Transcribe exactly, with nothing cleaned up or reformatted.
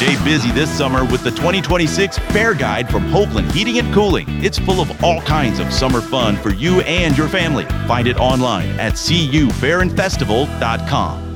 Stay busy this summer with the twenty twenty-six Fair Guide from Hoagland Heating and Cooling. It's full of all kinds of summer fun for you and your family. Find it online at c u fair and festival dot com.